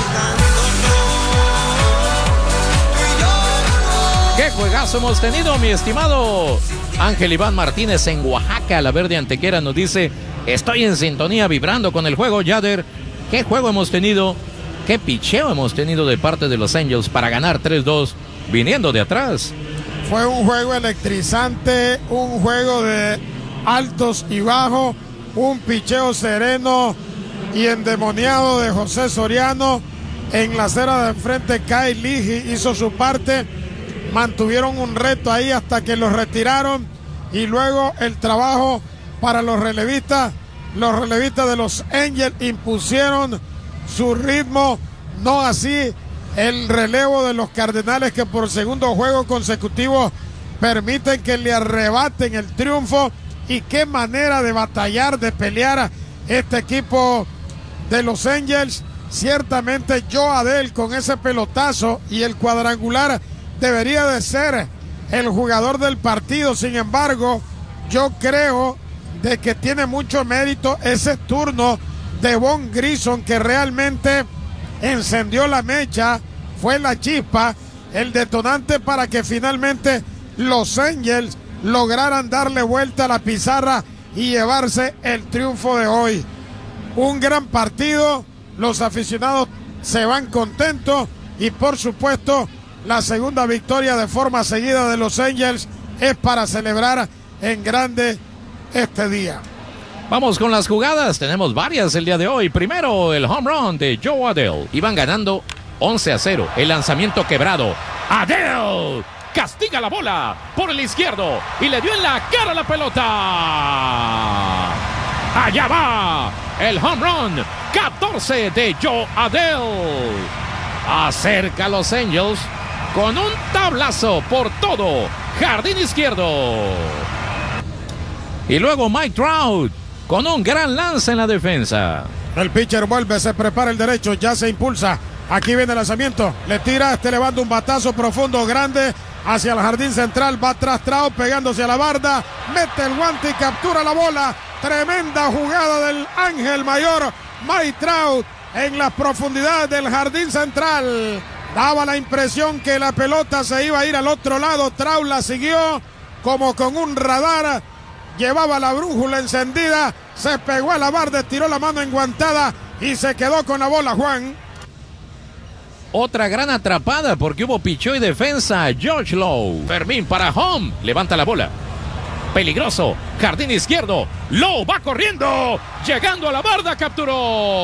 ¡Qué juegazo hemos tenido, mi estimado Ángel Iván Martínez en Oaxaca! La Verde Antequera nos dice: estoy en sintonía vibrando con el juego, Yader. ¿Qué juego hemos tenido? ¿Qué picheo hemos tenido de parte de los Angels para ganar tres dos viniendo de atrás? Fue un juego electrizante, un juego de altos y bajos, un picheo sereno y endemoniado de José Soriano. En la acera de enfrente, Kyle Ligi hizo su parte, mantuvieron un reto ahí hasta que los retiraron, y luego el trabajo para los relevistas. Los relevistas de los Angels impusieron su ritmo, no así el relevo de los Cardenales, que por segundo juego consecutivo permiten que le arrebaten el triunfo. Y qué manera de batallar, de pelear este equipo de los Angels. Ciertamente Joe Adell con ese pelotazo y el cuadrangular debería de ser el jugador del partido. Sin embargo, yo creo de que tiene mucho mérito ese turno de Von Grissom, que realmente encendió la mecha, fue la chispa, el detonante para que finalmente los Angels lograran darle vuelta a la pizarra y llevarse el triunfo de hoy. Un gran partido, los aficionados se van contentos, y por supuesto la segunda victoria de forma seguida de los Angels es para celebrar en grande este día. Vamos con las jugadas, tenemos varias el día de hoy. Primero, el home run de Joe Adell. Iban ganando once a cero. El lanzamiento quebrado. Adell castiga la bola por el izquierdo y le dio en la cara a la pelota. Allá va el home run catorce de Joe Adell. Acerca a los Angels con un tablazo por todo jardín izquierdo. Y luego Mike Trout con un gran lance en la defensa. El pitcher vuelve, se prepara el derecho, ya se impulsa Aquí viene el lanzamiento. Le tira, este levanta un batazo profundo, grande, hacia el jardín central. Va tras Trout, pegándose a la barda. Mete el guante y captura la bola. Tremenda jugada del ángel mayor, Mike Trout, en las profundidades del jardín central. Daba la impresión que la pelota se iba a ir al otro lado. Trout la siguió como con un radar. Llevaba la brújula encendida. Se pegó a la barda, tiró la mano enguantada y se quedó con la bola, Juan. Otra gran atrapada porque hubo picheo y defensa. George Lowe. Fermín para home. Levanta la bola. Peligroso. Jardín izquierdo. Lowe va corriendo. Llegando a la barda. Capturó.